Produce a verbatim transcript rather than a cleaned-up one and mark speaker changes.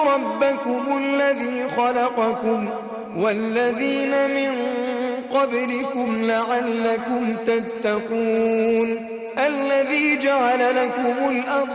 Speaker 1: ربكم الذي خلقكم والذين من قبلكم لعلكم تتقون الذي جعل لكم الأرض